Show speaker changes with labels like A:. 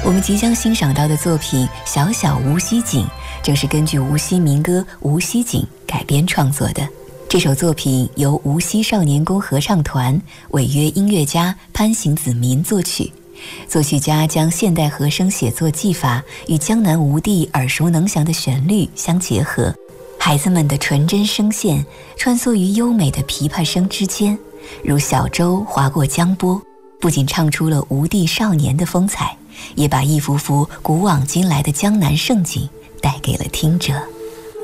A: 我们即将欣赏到的作品《小小无锡景》，正是根据无锡民歌《无锡景》改编创作的。这首作品由无锡少年宫合唱团违约音乐家潘行子民作曲，作曲家将现代和声写作技法与江南吴地耳熟能详的旋律相结合，孩子们的纯真声线穿梭于优美的琵琶声之间，如小舟划过江波，不仅唱出了吴地少年的风采，也把一幅幅古往今来的江南盛景带给了听者。